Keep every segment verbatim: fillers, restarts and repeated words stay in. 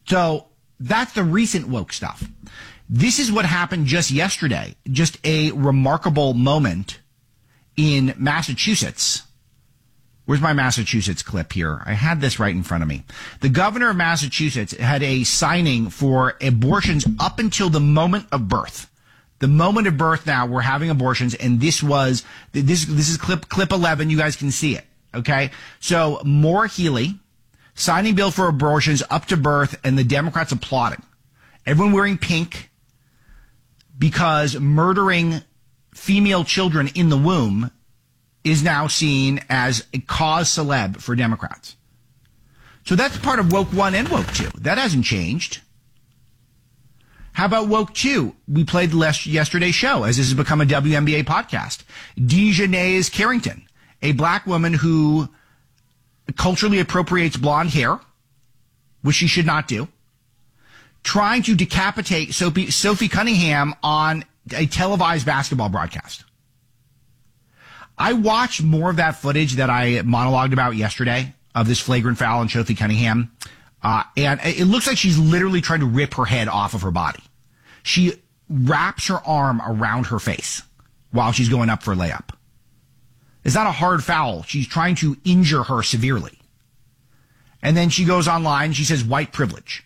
So that's the recent woke stuff. This is what happened just yesterday. Just a remarkable moment in Massachusetts. Where's my Massachusetts clip here? I had this right in front of me. The governor of Massachusetts had a signing for abortions up until the moment of birth. The moment of birth now, we're having abortions, and this was, this, this is clip, clip eleven. You guys can see it. Okay. So Maura Healey signing bill for abortions up to birth, and the Democrats applauding. Everyone wearing pink because murdering female children in the womb is now seen as a cause celeb for Democrats. So that's part of woke one and woke two. That hasn't changed. How about woke two? We played last yesterday's show, as this has become a W N B A podcast. Dejanay Carrington, a black woman who culturally appropriates blonde hair, which she should not do, trying to decapitate Sophie, Sophie Cunningham on a televised basketball broadcast. I watched more of that footage that I monologued about yesterday of this flagrant foul on Sophie Cunningham. Uh, and it looks like she's literally trying to rip her head off of her body. She wraps her arm around her face while she's going up for a layup. It's not a hard foul. She's trying to injure her severely. And then she goes online. She says white privilege.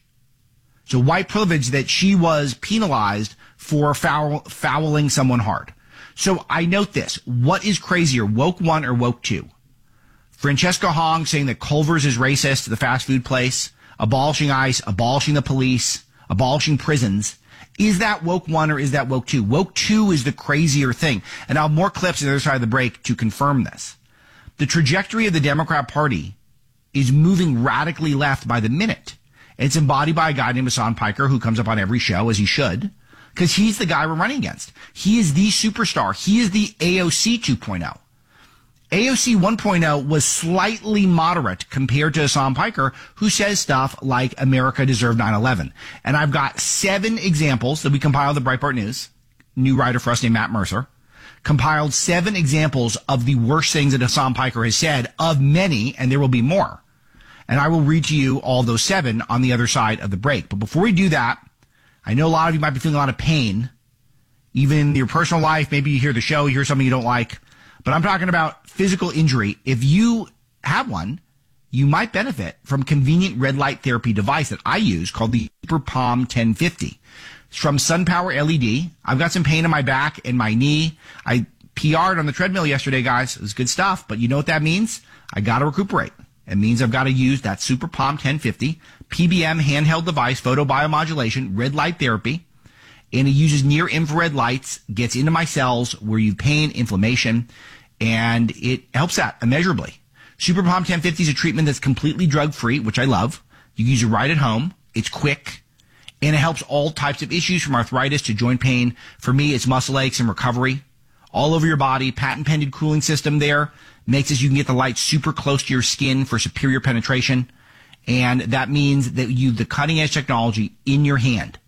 So white privilege that she was penalized for foul, fouling someone hard. So I note this. What is crazier, woke one or woke two? Francesca Hong saying that Culver's is racist, the fast food place, abolishing ICE, abolishing the police, abolishing prisons. Is that woke one or is that woke two? Woke two is the crazier thing. And I'll have more clips on the other side of the break to confirm this. The trajectory of the Democrat Party is moving radically left by the minute. It's embodied by a guy named Hassan Piker, who comes up on every show, as he should, because he's the guy we're running against. He is the superstar. He is the A O C two point oh. A O C one point oh was slightly moderate compared to Hassan Piker, who says stuff like America deserved nine eleven. And I've got seven examples that we compiled at Breitbart News, new writer for us named Matt Mercer, compiled seven examples of the worst things that Hassan Piker has said, of many, and there will be more. And I will read to you all those seven on the other side of the break. But before we do that, I know a lot of you might be feeling a lot of pain, even in your personal life. Maybe you hear the show, you hear something you don't like. But I'm talking about physical injury. If you have one, you might benefit from convenient red light therapy device that I use called the Super Palm ten fifty. It's from SunPower L E D. I've got some pain in my back and my knee. I P R'd on the treadmill yesterday, guys. It was good stuff. But you know what that means? I got to recuperate. It means I've got to use that Super Palm ten fifty P B M handheld device, photobiomodulation, red light therapy. And it uses near infrared lights, gets into my cells where you have pain, inflammation, and it helps that immeasurably. Super Palm ten fifty is a treatment that's completely drug-free, which I love. You can use it right at home. It's quick, and it helps all types of issues from arthritis to joint pain. For me, it's muscle aches and recovery. All over your body, patent-pending cooling system there makes it so you can get the light super close to your skin for superior penetration. And that means that you have the cutting-edge technology in your hand.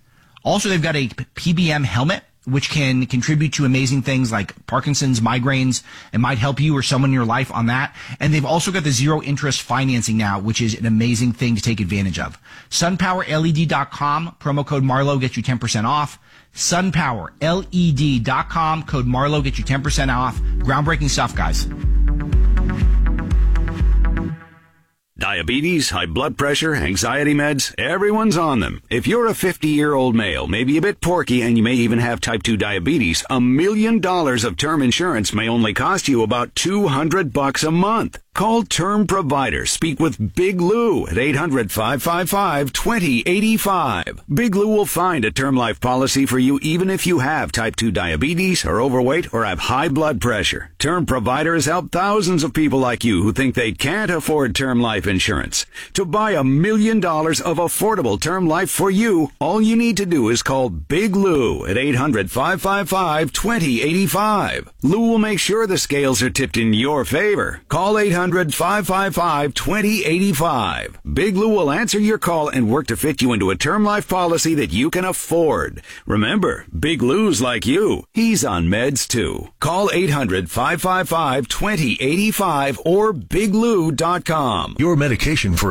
Also, they've got a P B M helmet, which can contribute to amazing things like Parkinson's, migraines, and might help you or someone in your life on that. And they've also got the zero interest financing now, which is an amazing thing to take advantage of. sun power L E D dot com, promo code Marlowe gets you ten percent off. sun power L E D dot com, code Marlowe gets you ten percent off. Groundbreaking stuff, guys. Diabetes, high blood pressure, anxiety meds, everyone's on them. If you're a fifty-year-old male, maybe a bit porky, and you may even have type two diabetes, a million dollars of term insurance may only cost you about two hundred bucks a month. Call Term Provider. Speak with Big Lou at eight hundred, five five five, two zero eight five. Big Lou will find a term life policy for you even if you have type two diabetes, are overweight, or have high blood pressure. Term Provider has helped thousands of people like you who think they can't afford term life insurance. To buy a million dollars of affordable term life for you, all you need to do is call Big Lou at eight hundred, five five five, two zero eight five. Lou will make sure the scales are tipped in your favor. Call eight hundred, five five five, two zero eight five. Big Lou will answer your call and work to fit you into a term life policy that you can afford. Remember, Big Lou's like you. He's on meds too. Call eight hundred, five five five, two zero eight five or big lou dot com. Your medication for